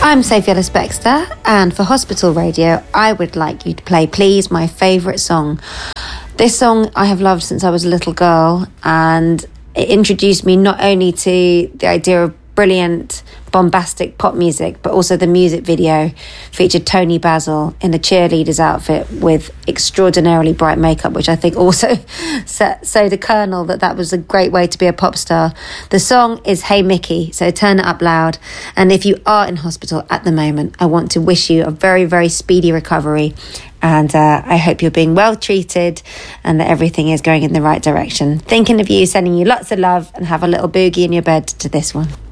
I'm Sophie Ellis-Bextor, and for Hospital Radio, I would like you to play Please, my favourite song. This song I have loved since I was a little girl, and it introduced me not only to the idea of brilliant, bombastic pop music, but also the music video featured Tony Basil in a cheerleader's outfit with extraordinarily bright makeup, which I think also sowed a kernel that was a great way to be a pop star. The song is Hey Mickey, so turn it up loud. And if you are in hospital at the moment, I want to wish you a very, very speedy recovery. And I hope you're being well treated and that everything is going in the right direction. Thinking of you, sending you lots of love, and have a little boogie in your bed to this one.